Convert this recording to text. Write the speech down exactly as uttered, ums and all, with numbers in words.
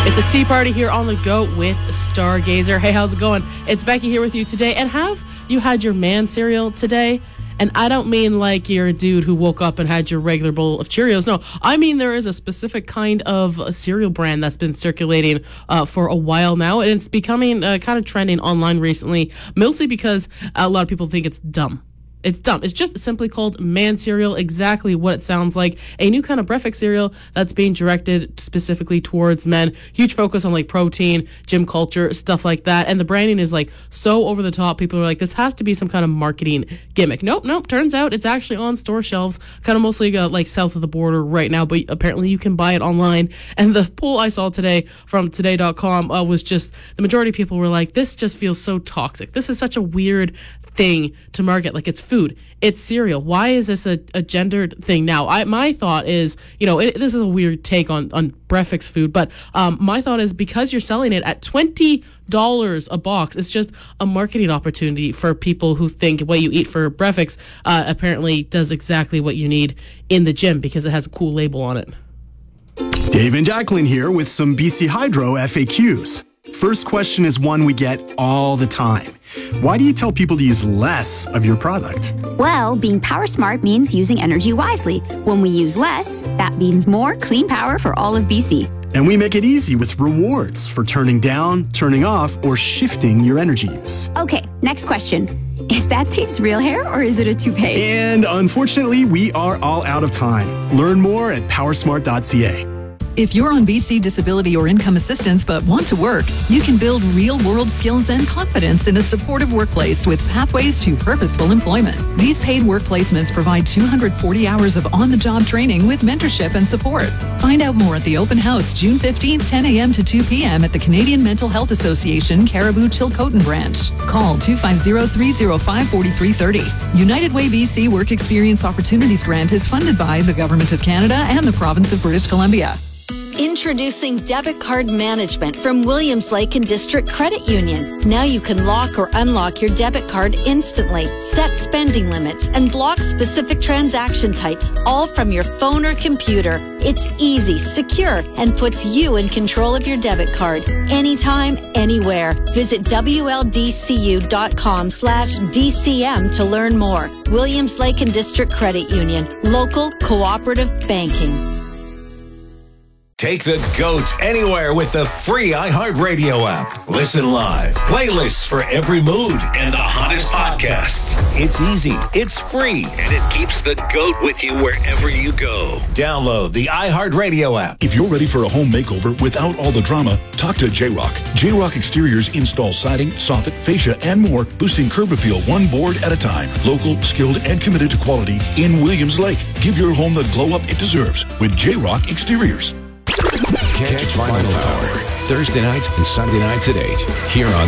It's a tea party here on the go with Stargazer. Hey, how's it going? It's Becky here with you today. And have you had your man cereal today? And I don't mean like you're a dude who woke up and had your regular bowl of Cheerios. No, I mean there is a specific kind of a cereal brand that's been circulating uh, for a while now. And it's becoming uh, kind of trending online recently, mostly because a lot of people think it's dumb. It's dumb. It's just simply called Man Cereal, exactly what it sounds like. A new kind of breakfast cereal that's being directed specifically towards men. Huge focus on like protein, gym culture, stuff like that. And the branding is like so over the top. People are like, this has to be some kind of marketing gimmick. Nope, nope. Turns out it's actually on store shelves, kind of mostly uh, like south of the border right now, but apparently you can buy it online. And the poll I saw today from today dot com uh, was just, the majority of people were like, this just feels so toxic. This is such a weird thing to market. Like, it's food, it's cereal. Why is this a, a gendered thing? Now, I my thought is, you know, it, this is a weird take on on breakfast food, but um, my thought is because you're selling it at twenty dollars a box, it's just a marketing opportunity for people who think what you eat for breakfast uh, apparently does exactly what you need in the gym because it has a cool label on it. Dave and Jacqueline here with some B C Hydro F A Qs. First question is one we get all the time. Why do you tell people to use less of your product? Well, being power smart means using energy wisely. When we use less, that means more clean power for all of B C. And we make it easy with rewards for turning down, turning off, or shifting your energy use. Okay, next question. Is that Dave's real hair or is it a toupee? And unfortunately, we are all out of time. Learn more at powersmart dot c a. If you're on B C disability or income assistance but want to work, you can build real-world skills and confidence in a supportive workplace with Pathways to Purposeful Employment. These paid work placements provide two hundred forty hours of on-the-job training with mentorship and support. Find out more at the open house June fifteenth, ten a.m. to two p.m. at the Canadian Mental Health Association Caribou Chilcotin branch. Call two five zero, three zero five, four three three zero. United Way B C Work Experience Opportunities Grant is funded by the Government of Canada and the Province of British Columbia. Introducing debit card management from Williams Lake and District Credit Union. Now you can lock or unlock your debit card instantly, set spending limits, and block specific transaction types, all from your phone or computer. It's easy, secure, and puts you in control of your debit card. Anytime, anywhere. Visit W L D C U dot com slash D C M to learn more. Williams Lake and District Credit Union. Local cooperative banking. Take the GOAT anywhere with the free iHeartRadio app. Listen live, playlists for every mood, and the hottest podcasts. It's easy, it's free, and it keeps the GOAT with you wherever you go. Download the iHeartRadio app. If you're ready for a home makeover without all the drama, talk to J-Rock. J-Rock Exteriors install siding, soffit, fascia, and more, boosting curb appeal one board at a time. Local, skilled, and committed to quality in Williams Lake. Give your home the glow-up it deserves with J-Rock Exteriors. Catch Final Hour Thursday nights and Sunday nights at eight here on